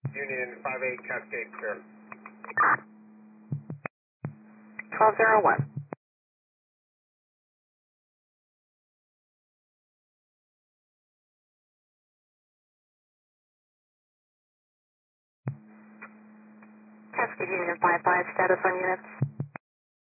Union 58 Cascade clear. 1201. Cascade Union 55, status on units.